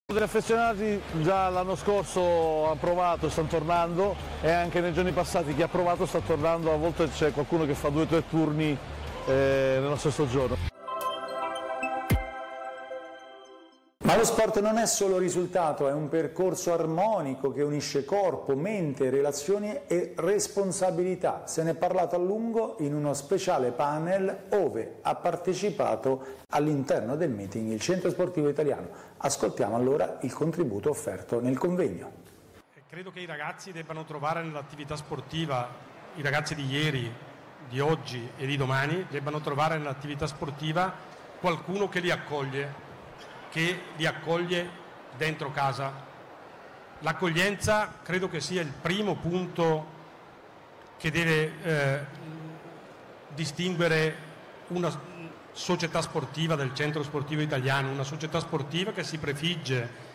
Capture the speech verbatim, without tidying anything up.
Gli affezionati già l'anno scorso hanno provato e stanno tornando, e anche nei giorni passati chi ha provato sta tornando. A volte c'è qualcuno che fa due o tre turni eh, nello stesso giorno. Ma lo sport non è solo risultato, è un percorso armonico che unisce corpo, mente, relazioni e responsabilità. Se ne è parlato a lungo in uno speciale panel ove ha partecipato all'interno del meeting il Centro Sportivo Italiano. Ascoltiamo allora il contributo offerto nel convegno. Credo che i ragazzi debbano trovare nell'attività sportiva, i ragazzi di ieri, di oggi e di domani, debbano trovare nell'attività sportiva qualcuno che li accoglie, che li accoglie dentro casa. L'accoglienza credo che sia il primo punto che deve eh, distinguere una società sportiva del Centro Sportivo Italiano, una società sportiva che si prefigge